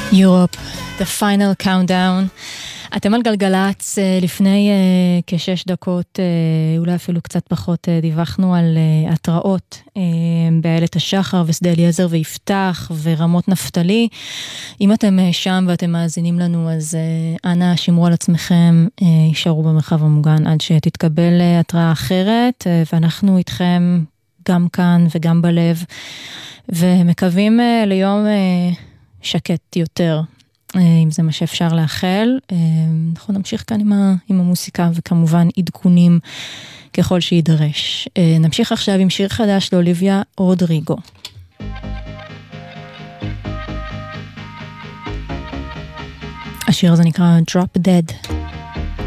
Europe, the final countdown. אתם על גלגלץ, לפני כ6 דקות, אולי אפילו קצת פחות, דיווחנו על התראות באיילת השחר ושדה אליעזר ויפתח ורמות נפתלי. אם אתם שם ואתם מאזינים לנו, אז אנא שמרו על עצמכם, יישארו במרחב המוגן עד שתתקבל התראה אחרת, ואנחנו איתכם גם כאן וגם בלב, ומקווים ליום שקט יותר, אם זה מה שאפשר לאחל. אנחנו נמשיך כאן עם המוסיקה, וכמובן עדכונים ככל שידרש. נמשיך עכשיו עם שיר חדש לאוליביה רודריגו. השיר הזה נקרא Drop Dead.